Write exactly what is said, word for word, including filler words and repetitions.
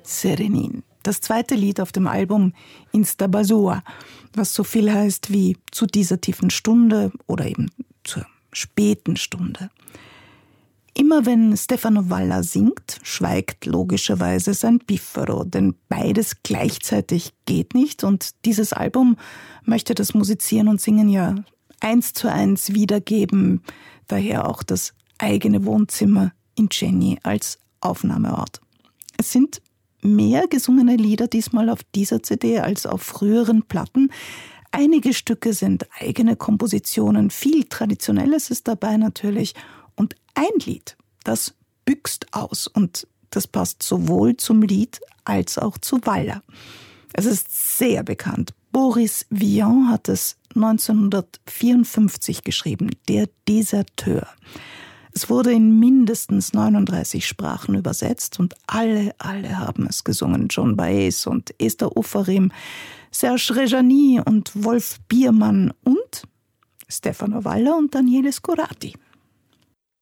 Serenin. Das zweite Lied auf dem Album Insta Basua, was so viel heißt wie zu dieser tiefen Stunde oder eben zur späten Stunde. Immer wenn Stefano Valla singt, schweigt logischerweise sein Piffero, denn beides gleichzeitig geht nicht und dieses Album möchte das Musizieren und Singen ja eins zu eins wiedergeben, daher auch das eigene Wohnzimmer in Ceni als Aufnahmeort. Es sind mehr gesungene Lieder diesmal auf dieser C D als auf früheren Platten. Einige Stücke sind eigene Kompositionen, viel Traditionelles ist dabei natürlich. Und ein Lied, das büxt aus und das passt sowohl zum Lied als auch zu Valla. Es ist sehr bekannt. Boris Vian hat es neunzehnhundertvierundfünfzig geschrieben, Der Deserteur. Es wurde in mindestens neununddreißig Sprachen übersetzt und alle, alle haben es gesungen. John Baez und Esther Ofarim, Serge Reggiani und Wolf Biermann und Stefano Valla und Daniele Scorati.